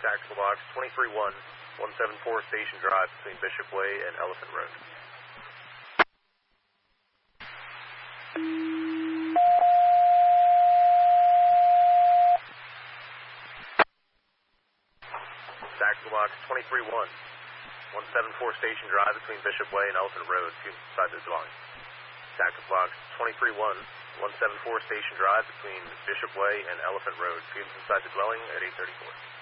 Tactical box 23-1, 174 Station Drive between Bishop Way and Elephant Road. Tactical box 23-1, 174 Station Drive between Bishop Way and Elephant Road, fumes inside the dwelling. Tactical box 23-1, 174 Station Drive between Bishop Way and Elephant Road, fumes inside the dwelling at 834.